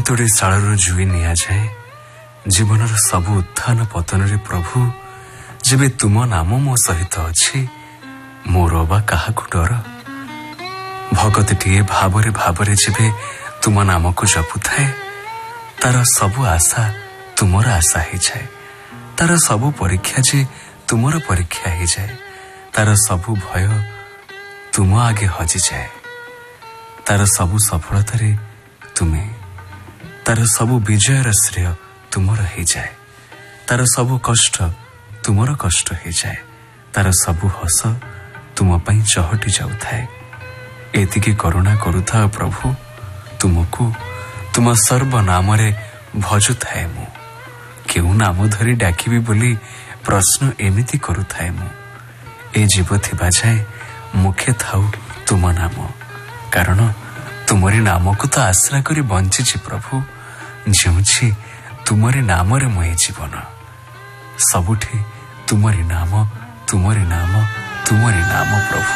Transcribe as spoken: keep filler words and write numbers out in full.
ତୋଡ଼େ ଶାଳରୁ ଜୁଇ ନିଆଯାଏ। ଜୀବନର ସବୁ ଉତ୍ଥାନ ପତନରେ ପ୍ରଭୁ, ଯେବେ ତୁମ ନାମ ମୋ ସହିତ ଅଛି, ମୋର ବା କାହାକୁ ଡର। ଭଗତଟିଏ ଭାବରେ ଭାବରେ ଯେବେ ତୁମ ନାମକୁ ଜପୁଥାଏ, ତାର ସବୁ ଆଶା ତୁମର ଆଶା ହେଇଯାଏ। ତାର ସବୁ ପରୀକ୍ଷା ଯେ ତୁମର ପରୀକ୍ଷା ହେଇଯାଏ। ତାର ସବୁ ଭୟ ତୁମ ଆଗେ ହଜିଯାଏ। ତାର ସବୁ ସଫଳତାରେ ତୁମେ, ତାର ସବୁ ବିଜୟର ଶ୍ରେୟ ତୁମର ହେଇଯାଏ। ତାର ସବୁ କଷ୍ଟ ତୁମର କଷ୍ଟ ହେଇଯାଏ। ତାର ସବୁ ହସ ତୁମ ପାଇଁ ଚହଟି ଯାଉଥାଏ। ଏତିକି କରୁଣା କରୁଥାଅ ପ୍ରଭୁ, ତୁମକୁ ତୁମ ସର୍ବନାମରେ ଭଜୁଥାଏ ମୁଁ। କେଉଁ ନାମ ଧରି ଡାକିବି ବୋଲି ପ୍ରଶ୍ନ ଏମିତି କରୁଥାଏ ମୁଁ। ଏ ଜୀବ ଥିବା ଯାଏ ମୁଖେ ଥାଉ ତୁମ ନାମ, କାରଣ ତୁମରି ନାମକୁ ତ ଆଶ୍ରା କରି ବଞ୍ଚିଛି ପ୍ରଭୁ। ଯେଉଁଛି ତୁମରି ନାମରେ ମୁଁ ଏ ଜୀବନ। ସବୁଠି ତୁମରି ନାମ, ତୁମରି ନାମ, ତୁମରି ନାମ ପ୍ରଭୁ।